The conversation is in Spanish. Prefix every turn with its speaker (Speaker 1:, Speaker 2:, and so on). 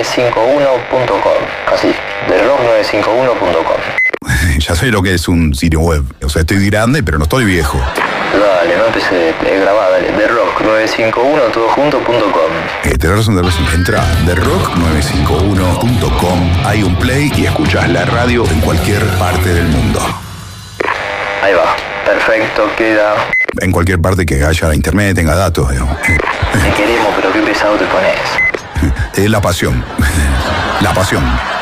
Speaker 1: therock951.com. Así, therock951.com.
Speaker 2: Ya sé lo que es un sitio web. O sea, estoy grande, pero no estoy viejo.
Speaker 1: Dale, no empecé, grabá, dale. therock951todojunto.com.
Speaker 2: Tenés razón. Entra a therock951.com. Hay un play y escuchás la radio en cualquier parte del mundo.
Speaker 1: Ahí va, perfecto, queda.
Speaker 2: En cualquier parte que haya internet, tenga datos, digamos.
Speaker 1: Te queremos, pero qué pesado te pones.
Speaker 2: Es la pasión. La pasión.